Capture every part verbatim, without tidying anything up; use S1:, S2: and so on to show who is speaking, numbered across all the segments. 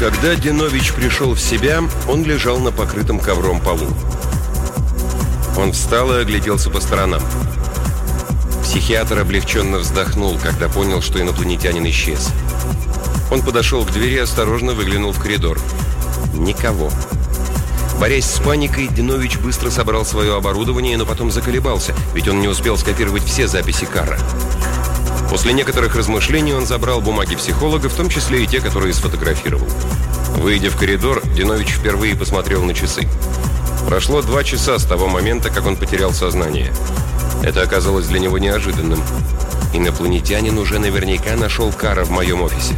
S1: Когда Динович пришел в себя, он лежал на покрытом ковром полу. Он встал и огляделся по сторонам. Психиатр облегченно вздохнул, когда понял, что инопланетянин исчез. Он подошел к двери и осторожно выглянул в коридор. Никого. Борясь с паникой, Динович быстро собрал свое оборудование, но потом заколебался, ведь он не успел скопировать все записи Карра. После некоторых размышлений он забрал бумаги психолога, в том числе и те, которые сфотографировал. Выйдя в коридор, Динович впервые посмотрел на часы. Прошло два часа с того момента, как он потерял сознание. Это оказалось для него неожиданным. Инопланетянин уже наверняка нашел Карра в моем офисе.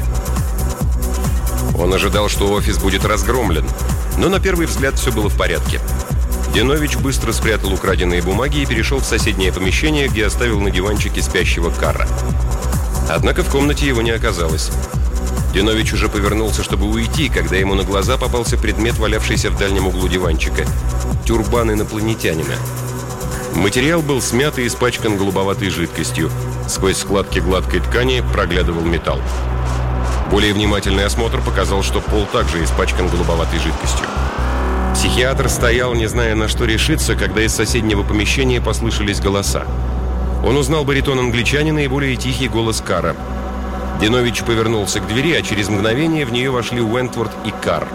S1: Он ожидал, что офис будет разгромлен, но на первый взгляд все было в порядке. Динович быстро спрятал украденные бумаги и перешел в соседнее помещение, где оставил на диванчике спящего Карра. Однако в комнате его не оказалось. Динович уже повернулся, чтобы уйти, когда ему на глаза попался предмет, валявшийся в дальнем углу диванчика. Тюрбан инопланетянина. Материал был смят и испачкан голубоватой жидкостью. Сквозь складки гладкой ткани проглядывал металл. Более внимательный осмотр показал, что пол также испачкан голубоватой жидкостью. Психиатр стоял, не зная, на что решиться, когда из соседнего помещения послышались голоса. Он узнал баритон англичанина и более тихий голос Карра. Динович повернулся к двери, а через мгновение в нее вошли Уэнтворт и Карр.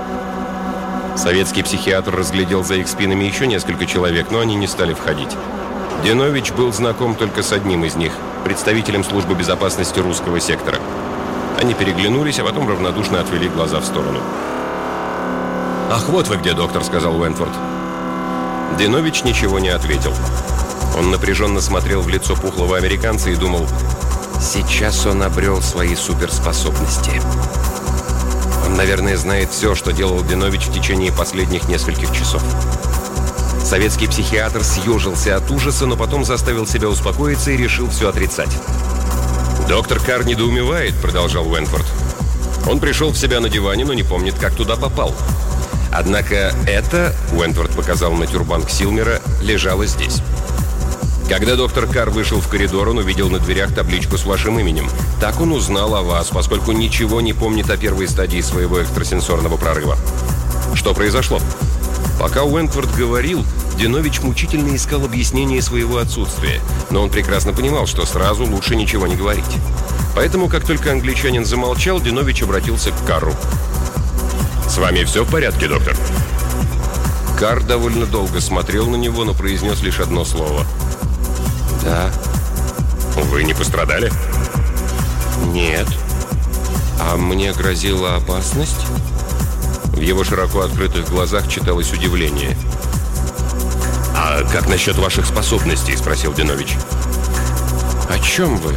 S1: Советский психиатр разглядел за их спинами еще несколько человек, но они не стали входить. Динович был знаком только с одним из них, представителем службы безопасности русского сектора. Они переглянулись, а потом равнодушно отвели глаза в сторону. «Ах, вот вы где, доктор», — сказал Уэнтворт. Динович ничего не ответил. Он напряженно смотрел в лицо пухлого американца и думал: сейчас он обрел свои суперспособности. Он, наверное, знает все, что делал Динович в течение последних нескольких часов. Советский психиатр съежился от ужаса, но потом заставил себя успокоиться и решил все отрицать. «Доктор Карр недоумевает», — продолжал Уэнтворт. «Он пришел в себя на диване, но не помнит, как туда попал. Однако это, — Уэнтворт показал на тюрбан Ксилмера, — лежало здесь. Когда доктор Карр вышел в коридор, он увидел на дверях табличку с вашим именем. Так он узнал о вас, поскольку ничего не помнит о первой стадии своего экстрасенсорного прорыва. Что произошло?» Пока Уэнтворт говорил, Динович мучительно искал объяснение своего отсутствия, но он прекрасно понимал, что сразу лучше ничего не говорить. Поэтому, как только англичанин замолчал, Динович обратился к Карру. «С вами все в порядке, доктор?» Карр довольно долго смотрел на него, но произнес лишь одно слово. «Да». «Вы не пострадали?» «Нет». «А мне грозила опасность?» В его широко открытых глазах читалось удивление. «А как насчет ваших способностей?» – спросил Динович. «О чем вы?»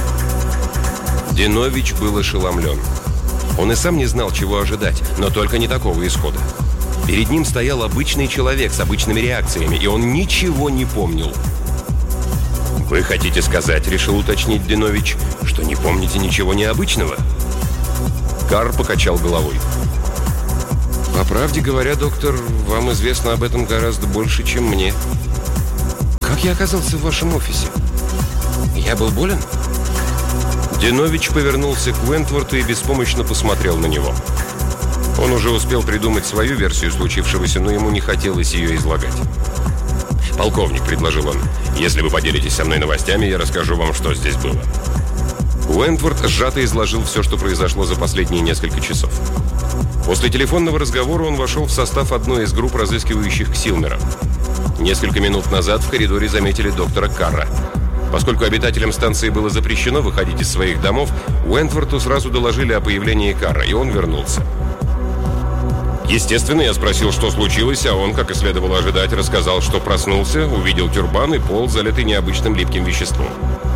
S1: Динович был ошеломлен. Он и сам не знал, чего ожидать, но только не такого исхода. Перед ним стоял обычный человек с обычными реакциями, и он ничего не помнил. «Вы хотите сказать, — решил уточнить Динович, — что не помните ничего необычного?» Карр покачал головой. «По правде говоря, доктор, вам известно об этом гораздо больше, чем мне. Как я оказался в вашем офисе? Я был болен?» Динович повернулся к Уэнтворту и беспомощно посмотрел на него. Он уже успел придумать свою версию случившегося, но ему не хотелось ее излагать. «Полковник», — предложил он, — «если вы поделитесь со мной новостями, я расскажу вам, что здесь было». Уэнтворт сжато изложил все, что произошло за последние несколько часов. После телефонного разговора он вошел в состав одной из групп, разыскивающих Ксилмера. Несколько минут назад в коридоре заметили доктора Карра. Поскольку обитателям станции было запрещено выходить из своих домов, Уэнтворту сразу доложили о появлении Карра, и он вернулся. Естественно, я спросил, что случилось, а он, как и следовало ожидать, рассказал, что проснулся, увидел тюрбан и пол, залитый необычным липким веществом.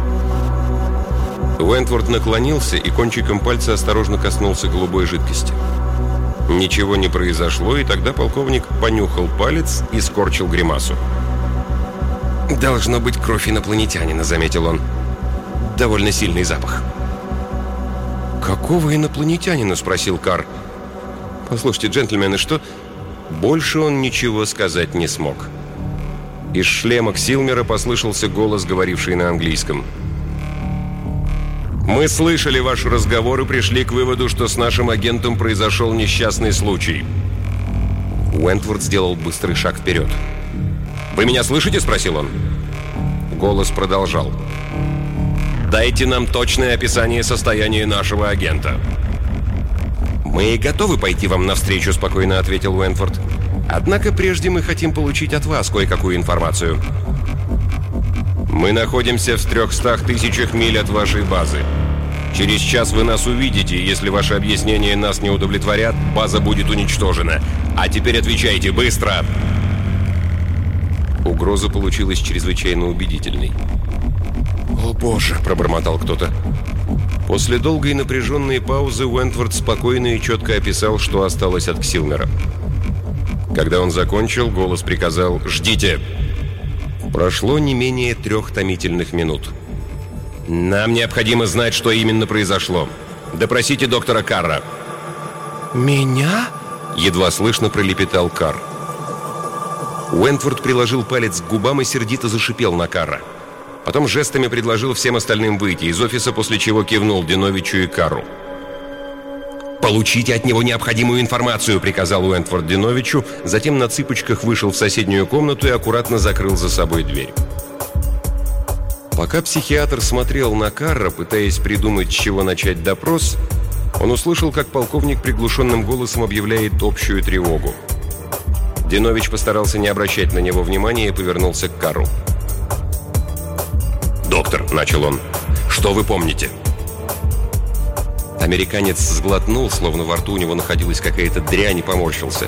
S1: Уэнтворт наклонился и кончиком пальца осторожно коснулся голубой жидкости. Ничего не произошло, и тогда полковник понюхал палец и скорчил гримасу. «Должно быть кровь инопланетянина», — заметил он. «Довольно сильный запах». «Какого инопланетянина?» — спросил Карр. «Послушайте, джентльмены, что...» Больше он ничего сказать не смог. Из шлема Ксилмера послышался голос, говоривший на английском. Мы слышали ваш разговор и пришли к выводу, что с нашим агентом произошел несчастный случай. Уэнтворд сделал быстрый шаг вперед. «Вы меня слышите?» – спросил он. Голос продолжал. «Дайте нам точное описание состояния нашего агента». «Мы готовы пойти вам навстречу», – спокойно ответил Уэнтворд. «Однако прежде мы хотим получить от вас кое-какую информацию». «Мы находимся в трехстах тысячах миль от вашей базы. Через час вы нас увидите, и если ваши объяснения нас не удовлетворят, база будет уничтожена. А теперь отвечайте быстро!» Угроза получилась чрезвычайно убедительной. «О боже!» – пробормотал кто-то. После долгой напряженной паузы Уэнтворд спокойно и четко описал, что осталось от Ксилмера. Когда он закончил, голос приказал «Ждите!». Прошло не менее трех томительных минут. «Нам необходимо знать, что именно произошло. Допросите доктора Карра». «Меня?» – едва слышно пролепетал Карр. Уэнтворд приложил палец к губам и сердито зашипел на Карра. Потом жестами предложил всем остальным выйти из офиса, после чего кивнул Диновичу и Карру. «Получите от него необходимую информацию», — приказал Уэнтворд Диновичу, затем на цыпочках вышел в соседнюю комнату и аккуратно закрыл за собой дверь. Пока психиатр смотрел на Карра, пытаясь придумать, с чего начать допрос, он услышал, как полковник приглушенным голосом объявляет общую тревогу. Динович постарался не обращать на него внимания и повернулся к Карру. «Доктор», — начал он, — «что вы помните?» Американец сглотнул, словно во рту у него находилась какая-то дрянь, и поморщился.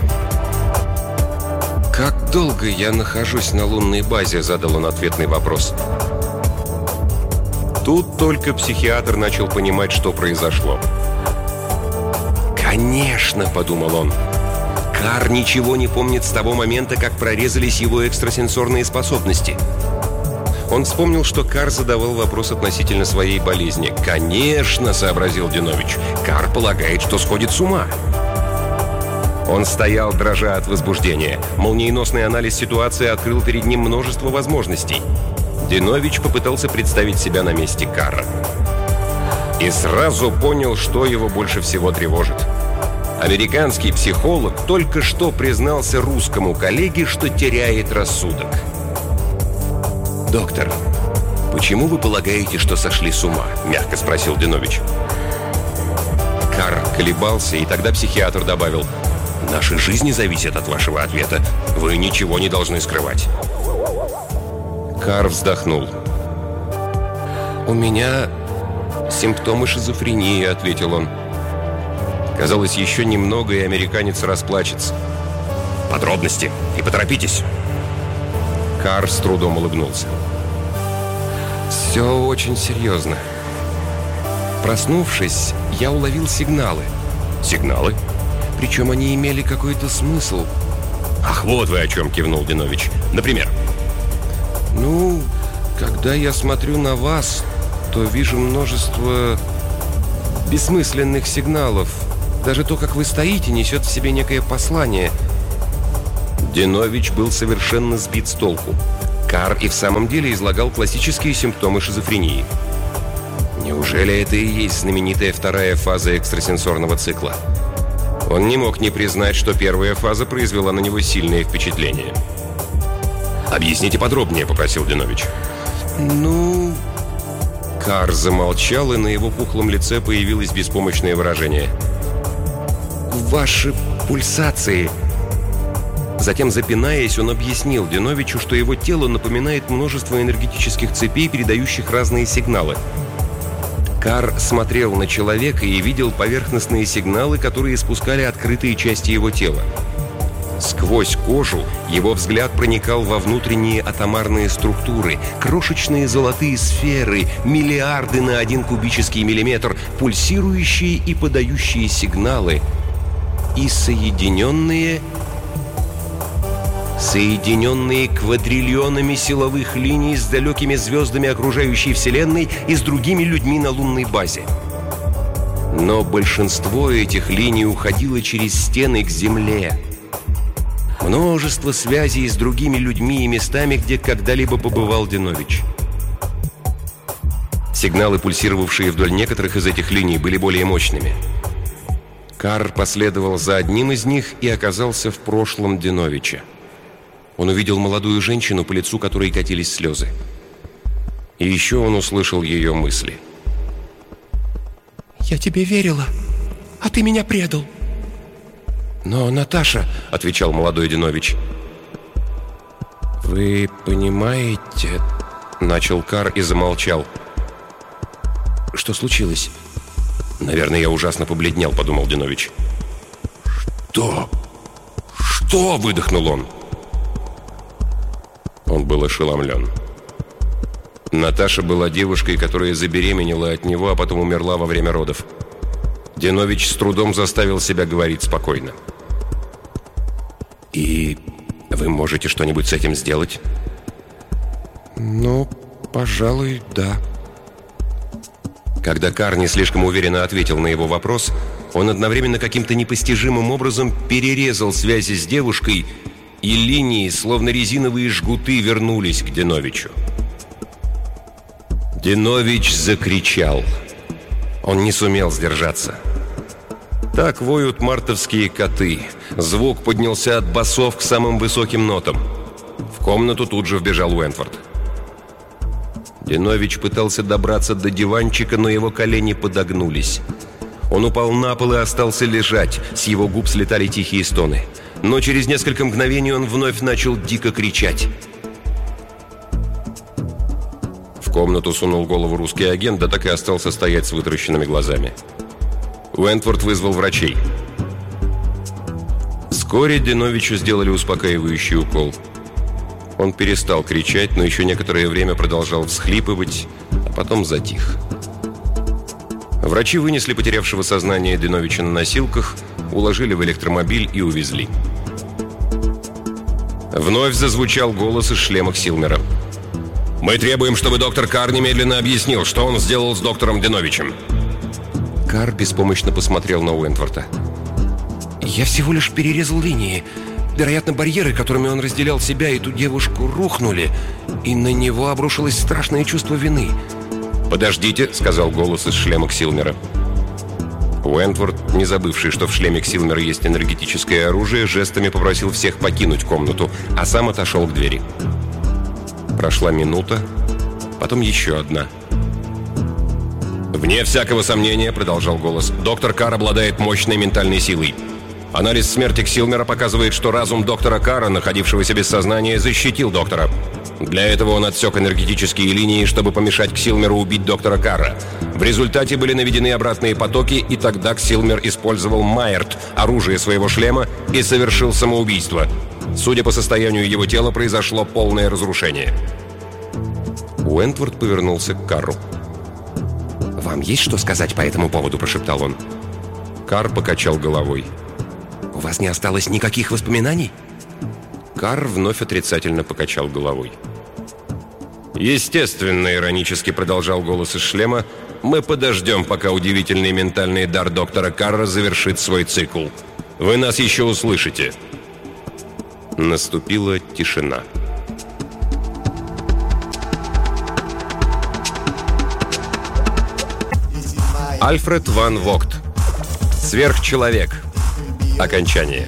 S1: «Как долго я нахожусь на лунной базе?» — задал он ответный вопрос. Тут только психиатр начал понимать, что произошло. «Конечно», — подумал он, — «Карр ничего не помнит с того момента, как прорезались его экстрасенсорные способности». Он вспомнил, что Карр задавал вопрос относительно своей болезни. «Конечно», — сообразил Динович, — «Карр полагает, что сходит с ума». Он стоял, дрожа от возбуждения. Молниеносный анализ ситуации открыл перед ним множество возможностей. Динович попытался представить себя на месте Карра. И сразу понял, что его больше всего тревожит. Американский психолог только что признался русскому коллеге, что теряет рассудок. «Доктор, почему вы полагаете, что сошли с ума?» – мягко спросил Динович. Карр колебался, и тогда психиатр добавил: «Наши жизни зависят от вашего ответа. Вы ничего не должны скрывать». Карр вздохнул. «У меня симптомы шизофрении», – ответил он. Казалось, еще немного, и американец расплачется. «Подробности, и поторопитесь». Карр с трудом улыбнулся. «Все очень серьезно. Проснувшись, я уловил сигналы». «Сигналы?» «Причем они имели какой-то смысл». «Ах, вот вы о чем», — кивнул Динович. «Например?» «Ну, когда я смотрю на вас, то вижу множество бессмысленных сигналов. Даже то, как вы стоите, несет в себе некое послание». Динович был совершенно сбит с толку. Карр и в самом деле излагал классические симптомы шизофрении. Неужели это и есть знаменитая вторая фаза экстрасенсорного цикла? Он не мог не признать, что первая фаза произвела на него сильное впечатление. «Объясните подробнее», — попросил Динович. «Ну...» Карр замолчал, и на его пухлом лице появилось беспомощное выражение. «Ваши пульсации...» Затем, запинаясь, он объяснил Диновичу, что его тело напоминает множество энергетических цепей, передающих разные сигналы. Карр смотрел на человека и видел поверхностные сигналы, которые испускали открытые части его тела. Сквозь кожу его взгляд проникал во внутренние атомарные структуры, крошечные золотые сферы, миллиарды на один кубический миллиметр, пульсирующие и подающие сигналы, и соединенные... соединенные квадриллионами силовых линий с далекими звездами окружающей Вселенной и с другими людьми на лунной базе. Но большинство этих линий уходило через стены к Земле. Множество связей с другими людьми и местами, где когда-либо побывал Динович. Сигналы, пульсировавшие вдоль некоторых из этих линий, были более мощными. Карр последовал за одним из них и оказался в прошлом Диновича. Он увидел молодую женщину, по лицу которой катились слезы. И еще он услышал ее мысли.
S2: «Я тебе верила, а ты меня предал».
S1: «Но, Наташа», — отвечал молодой Динович. «Вы понимаете...» — начал Карр и замолчал. «Что случилось?» «Наверное, я ужасно побледнел», — подумал Динович. «Что? Что?» — выдохнул он. Он был ошеломлен. Наташа была девушкой, которая забеременела от него, а потом умерла во время родов. Динович с трудом заставил себя говорить спокойно. «И вы можете что-нибудь с этим сделать?»
S2: «Ну, пожалуй, да».
S1: Когда Карр не слишком уверенно ответил на его вопрос, он одновременно каким-то непостижимым образом перерезал связи с девушкой, и линии, словно резиновые жгуты, вернулись к Диновичу. Динович закричал. Он не сумел сдержаться. Так воют мартовские коты. Звук поднялся от басов к самым высоким нотам. В комнату тут же вбежал Уэнтворд. Динович пытался добраться до диванчика, но его колени подогнулись. Он упал на пол и остался лежать. С его губ слетали тихие стоны. Но через несколько мгновений он вновь начал дико кричать. В комнату сунул голову русский агент, да так и остался стоять с вытаращенными глазами. Уэнтворд вызвал врачей. Вскоре Диновичу сделали успокаивающий укол. Он перестал кричать, но еще некоторое время продолжал всхлипывать, а потом затих. Врачи вынесли потерявшего сознание Диновича на носилках, уложили в электромобиль и увезли. Вновь зазвучал голос из шлема Ксилмера. «Мы требуем, чтобы доктор Карр немедленно объяснил, что он сделал с доктором Диновичем».
S2: Карр беспомощно посмотрел на Уэнтворта. «Я всего лишь перерезал линии. Вероятно, барьеры, которыми он разделял себя и ту девушку, рухнули, и на него обрушилось страшное чувство вины».
S1: «Подождите», — сказал голос из шлема Ксилмера. Уэнтворд, не забывший, что в шлеме Ксилмера есть энергетическое оружие, жестами попросил всех покинуть комнату, а сам отошел к двери. Прошла минута, потом еще одна. «Вне всякого сомнения», — продолжал голос, — «доктор Карр обладает мощной ментальной силой. Анализ смерти Ксилмера показывает, что разум доктора Карра, находившегося без сознания, защитил доктора. Для этого он отсек энергетические линии, чтобы помешать Ксилмеру убить доктора Карра. В результате были наведены обратные потоки, и тогда Ксилмер использовал Майерт, оружие своего шлема, и совершил самоубийство. Судя по состоянию его тела, произошло полное разрушение».
S2: Уэнтворд повернулся к Карру. «Вам есть что сказать по этому поводу?» – прошептал он.
S1: Карр покачал головой.
S2: «У вас не осталось никаких воспоминаний?»
S1: Карр вновь отрицательно покачал головой. «Естественно», — иронически продолжал голос из шлема, «мы подождем, пока удивительный ментальный дар доктора Карра завершит свой цикл. Вы нас еще услышите». Наступила тишина. Альфред ван Вогт. Сверхчеловек. Окончание.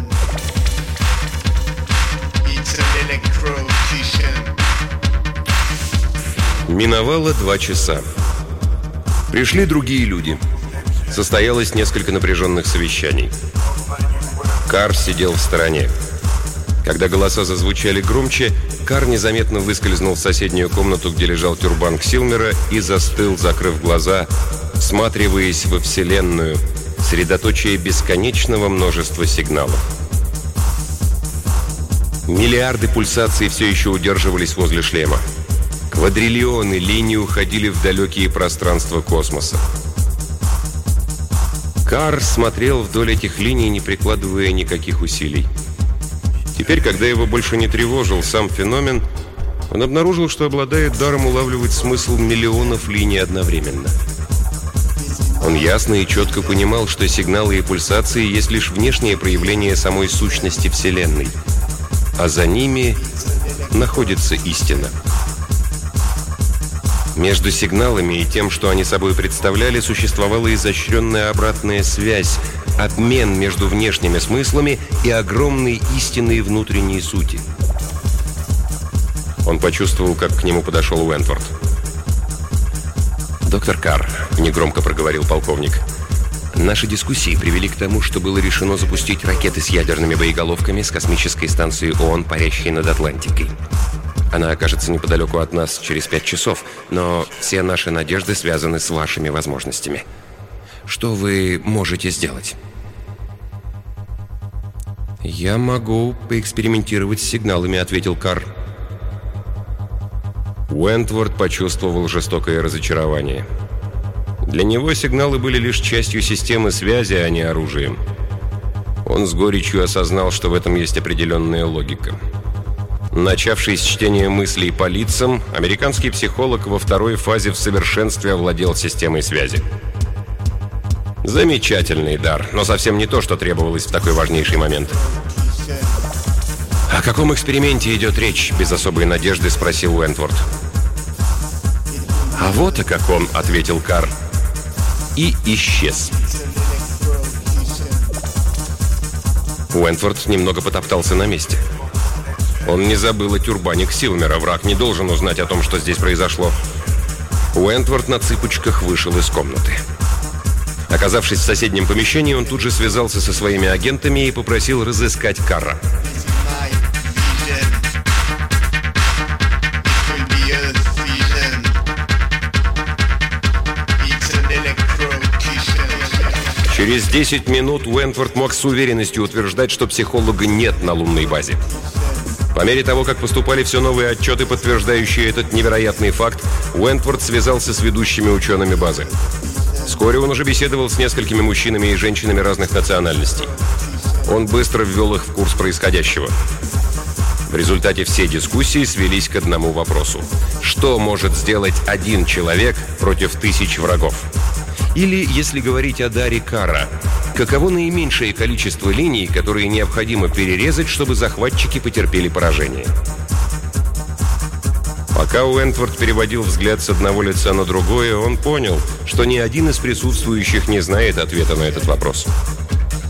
S1: Миновало два часа. Пришли другие люди. Состоялось несколько напряженных совещаний. Карр сидел в стороне. Когда голоса зазвучали громче, Карр незаметно выскользнул в соседнюю комнату, где лежал тюрбан Ксилмера, и застыл, закрыв глаза, всматриваясь во Вселенную, средоточие бесконечного множества сигналов. Миллиарды пульсаций все еще удерживались возле шлема. Квадриллионы линий уходили в далекие пространства космоса. Карр смотрел вдоль этих линий, не прикладывая никаких усилий. Теперь, когда его больше не тревожил сам феномен, он обнаружил, что обладает даром улавливать смысл миллионов линий одновременно. Он ясно и четко понимал, что сигналы и пульсации есть лишь внешнее проявление самой сущности Вселенной, а за ними находится истина. Между сигналами и тем, что они собой представляли, существовала изощренная обратная связь, обмен между внешними смыслами и огромной истинной внутренней сути. Он почувствовал, как к нему подошел Уэнтворт. «Доктор Карр», — негромко проговорил полковник, — «наши дискуссии привели к тому, что было решено запустить ракеты с ядерными боеголовками с космической станции ООН, парящей над Атлантикой. Она окажется неподалеку от нас через пять часов, но все наши надежды связаны с вашими возможностями. Что вы можете сделать?» «Я могу поэкспериментировать с сигналами», — ответил Карр. Уэнтворт почувствовал жестокое разочарование. Для него сигналы были лишь частью системы связи, а не оружием. Он с горечью осознал, что в этом есть определенная логика. Начавший с чтения мыслей по лицам, американский психолог во второй фазе в совершенстве овладел системой связи. Замечательный дар, но совсем не то, что требовалось в такой важнейший момент. «О каком эксперименте идет речь?» — без особой надежды спросил Уэнтворт. «А вот о каком», — ответил Карр. И исчез. Уэнтворт немного потоптался на месте. Он не забыл о тюрбане Ксилмера. Враг не должен узнать о том, что здесь произошло. Уэнтворт на цыпочках вышел из комнаты. Оказавшись в соседнем помещении, он тут же связался со своими агентами и попросил разыскать Карра. Через десять минут Уэнтворт мог с уверенностью утверждать, что психолога нет на лунной базе. По мере того, как поступали все новые отчеты, подтверждающие этот невероятный факт, Уэнтворт связался с ведущими учеными базы. Вскоре он уже беседовал с несколькими мужчинами и женщинами разных национальностей. Он быстро ввел их в курс происходящего. В результате все дискуссии свелись к одному вопросу. Что может сделать один человек против тысяч врагов? Или, если говорить о даре Карра, каково наименьшее количество линий, которые необходимо перерезать, чтобы захватчики потерпели поражение? Пока Уэнтворт переводил взгляд с одного лица на другое, он понял, что ни один из присутствующих не знает ответа на этот вопрос.